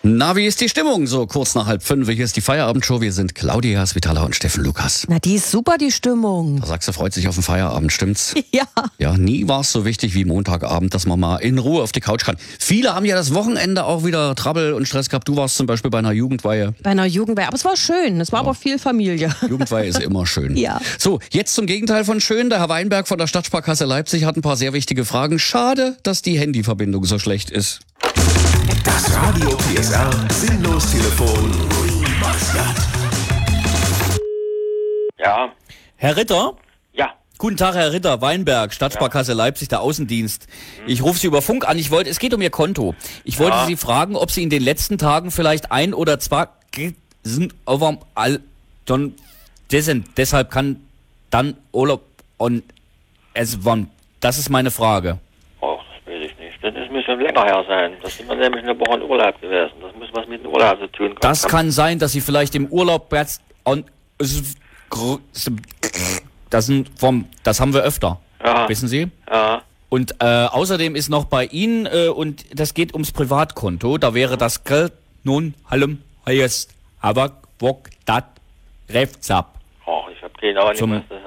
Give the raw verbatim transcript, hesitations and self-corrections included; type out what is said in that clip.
Na, wie ist die Stimmung? So kurz nach halb fünf. Hier ist die Feierabendshow. Wir sind Claudia Svitala und Steffen Lukas. Na, die ist super, die Stimmung. Da sagst du, freut sich auf den Feierabend, stimmt's? Ja. Ja, nie war es so wichtig wie Montagabend, dass man mal in Ruhe auf die Couch kann. Viele haben ja das Wochenende auch wieder Trouble und Stress gehabt. Du warst zum Beispiel bei einer Jugendweihe. Bei einer Jugendweihe. Aber es war schön. Es war Ja. aber viel Familie. Jugendweihe ist immer schön. Ja. So, jetzt zum Gegenteil von schön. Der Herr Weinberg von der Stadtsparkasse Leipzig hat ein paar sehr wichtige Fragen. Schade, dass die Handyverbindung so schlecht ist. Das Radio P S R Sinnlos Telefon Remastered. Ja, Herr Ritter? ja. Guten Tag, Herr Ritter, Weinberg, Stadtsparkasse Leipzig, der Außendienst. Ich rufe Sie über Funk an. Ich wollte, es geht um Ihr Konto. Ich wollte Ja. Sie fragen, ob Sie in den letzten Tagen vielleicht ein oder zwei sind over all dann dessen, deshalb kann dann Urlaub und es wann. Das ist meine Frage. Oh, das weiß ich nicht. Das ist- muss schon länger her sein. Das sind wir nämlich eine Woche in Urlaub gewesen. Das muss was mit dem Urlaub zu tun gehabt Das haben. kann sein, dass Sie vielleicht im Urlaub jetzt on, das sind vom, das haben wir öfter. Ja. Wissen Sie? Ja, Und äh, außerdem ist noch bei Ihnen, äh, und das geht ums Privatkonto, da wäre das Geld nun allem heißt, aber wok dat Refzap. oh, ich habe keine Ahnung, Zum- was das